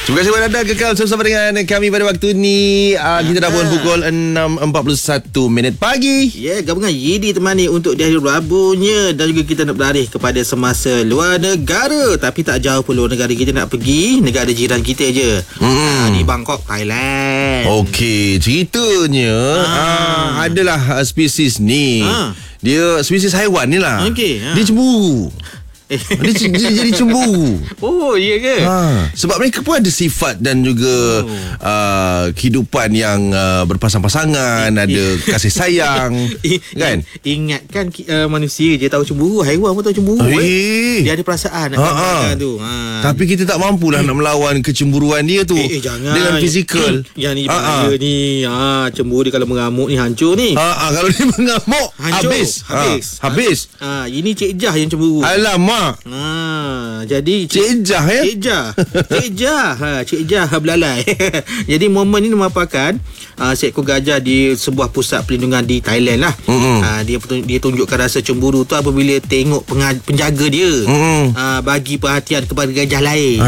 Terima kasih kerana kekal bersama dengan kami pada waktu ni. Kita dah pun pukul 6.41 pagi. Gabungan Yidi temani untuk di hari Rabunya. Dan juga kita nak beralih kepada semasa luar negara. Tapi tak jauh pun luar negara, kita nak pergi negara jiran kita je. Di Bangkok, Thailand. Okey, ceritanya adalah spesies ni. Dia spesies haiwan ni lah. Dia cemburu. Dia jadi cemburu. Oh, iya ke? Sebab mereka pun ada sifat dan juga kehidupan yang berpasang-pasangan, ada kasih sayang. Kan? Ingatkan manusia je tahu cemburu, haiwan pun tahu cemburu. Dia ada perasaan nak katakan tu. Tapi kita tak mampulah nak melawan kecemburuan dia tu. Jangan. Dengan fizikal. Yang ni bahaya ni. Cemburu dia kalau mengamuk ni hancur ni. Kalau dia mengamuk habis. Ini Cik Jah yang cemburu. Alamak. Jadi Cik Jah ya? Cik Jah belalai. Jadi momen ni memaparkan seekor gajah di sebuah pusat perlindungan di Thailand lah. Dia tunjukkan rasa cemburu tu apabila tengok penjaga dia bagi perhatian kepada gajah lain.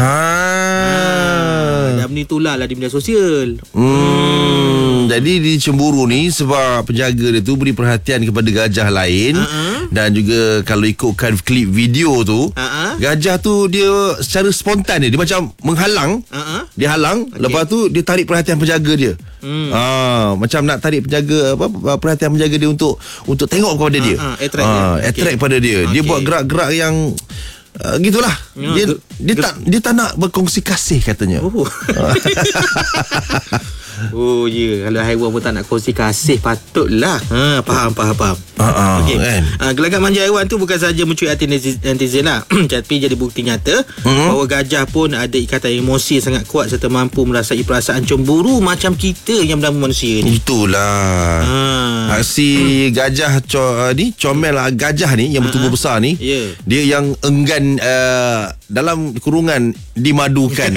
Dan menitulah lah di media sosial. Jadi dia cemburu ni sebab penjaga dia tu beri perhatian kepada gajah lain. Dan juga kalau ikutkan klip video tu, gajah tu dia secara spontan dia macam menghalang. Dia halang, lepas tu dia tarik perhatian penjaga dia. Macam nak tarik perhatian penjaga dia untuk tengok kepada dia. Attract pada dia. Dia buat gerak-gerak yang gitulah. Dia tak nak berkongsi kasih katanya. Oh ya, kalau haiwan pun tak nak kongsi kasih, patutlah. Faham. Okey. Gelagat manja haiwan tu bukan saja mencuri hati netizen lah, tapi jadi bukti nyata bahawa gajah pun ada ikatan emosi sangat kuat serta mampu merasai perasaan cemburu macam kita yang bernama manusia ni. Itulah. Si gajah comel gajah ni yang bertubuh besar ni, dia yang enggan dalam kurungan dimadukan.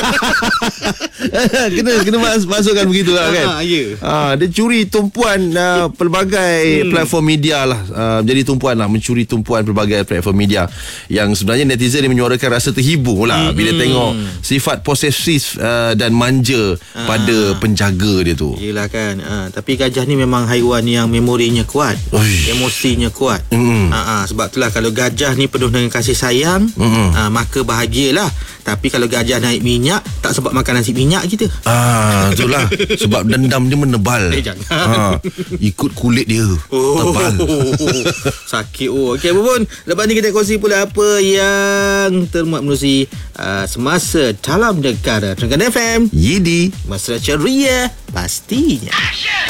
kena masukkan begitu lah kan. Dia curi tumpuan pelbagai platform media lah. Jadi tumpuan lah, mencuri tumpuan pelbagai platform media. Yang sebenarnya netizen ni menyuarakan rasa terhibur lah bila tengok sifat posesif dan manja pada penjaga dia tu. Yelah kan. Tapi gajah ni memang haiwan yang memorinya kuat, emosinya kuat. Sebab itulah kalau gajah ni penuh dengan kasih sayang, maka bahagialah. Tapi kalau gajah naik minyak, tak sebab makan nasi minyak kita. Itulah. Sebab dendam dia menebal. Jangan. Ikut kulit dia tebal. Sakit. Okey Bubun, lepas ni kita kongsi pula apa yang termuat menerusi semasa dalam negara. Tengah FM Yidi, mesra ceria pastinya.